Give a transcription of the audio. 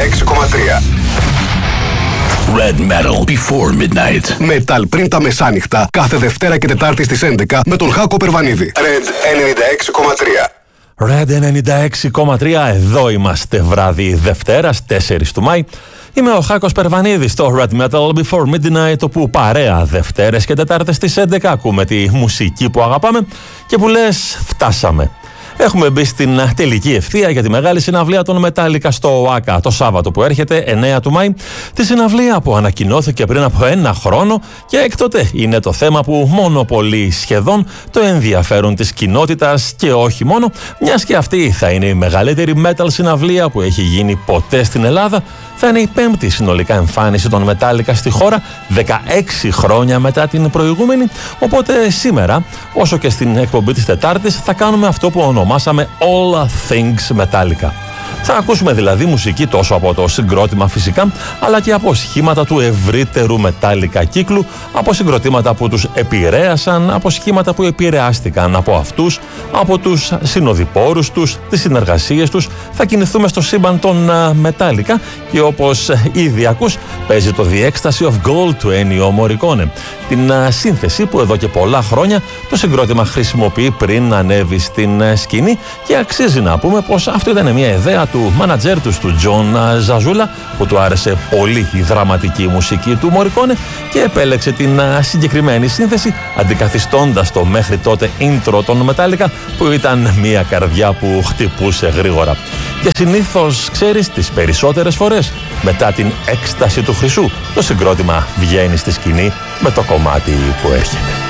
96,3. Red Metal Before Midnight. Metal πριν τα μεσάνυχτα, κάθε Δευτέρα και Τετάρτη στις 11 με τον Χάκο Περβανίδη. Red 96,3. Red 96,3, εδώ είμαστε βράδυ Δευτέρας, 4 του Μάη. Είμαι ο Χάκος Περβανίδης στο Red Metal Before Midnight, όπου παρέα Δευτέρες και Τετάρτες στις 11 ακούμε τη μουσική που αγαπάμε και που λες φτάσαμε. Έχουμε μπει στην τελική ευθεία για τη μεγάλη συναυλία των Metallica στο ΟΑΚΑ το Σάββατο που έρχεται, 9 του Μάη. Τη συναυλία που ανακοινώθηκε πριν από 1 χρόνο και έκτοτε είναι το θέμα που μονοπολεί σχεδόν το ενδιαφέρον της κοινότητας και όχι μόνο, μιας και αυτή θα είναι η μεγαλύτερη metal συναυλία που έχει γίνει ποτέ στην Ελλάδα. Θα είναι η 5η συνολικά εμφάνιση των Metallica στη χώρα, 16 χρόνια μετά την προηγούμενη. Οπότε σήμερα, όσο και στην εκπομπή της Τετάρτης, θα κάνουμε αυτό που ονομάσαμε All Things Metallica. Θα ακούσουμε δηλαδή μουσική τόσο από το συγκρότημα φυσικά, αλλά και από σχήματα του ευρύτερου Metallica κύκλου, από συγκροτήματα που τους επηρέασαν, από σχήματα που επηρεάστηκαν από αυτούς, από τους συνοδοιπόρους τους, τις συνεργασίες τους. Θα κινηθούμε στο σύμπαν των Metallica και όπως ήδη ακούς, παίζει το The Ecstasy of Gold του Ennio Morricone. Την σύνθεση που εδώ και πολλά χρόνια το συγκρότημα χρησιμοποιεί πριν ανέβει στην σκηνή και αξίζει να πούμε πως αυτό ήταν μια ιδέα του μάνατζέρ τους, του Τζον Ζαζούλα, που του άρεσε πολύ η δραματική μουσική του Μορικόνε και επέλεξε την συγκεκριμένη σύνθεση, αντικαθιστώντας το μέχρι τότε intro των Metallica, που ήταν μια καρδιά που χτυπούσε γρήγορα. Και συνήθως, ξέρεις, τις περισσότερες φορές μετά την έκσταση του χρυσού, το συγκρότημα βγαίνει στη σκηνή με το κομμάτι που έρχεται.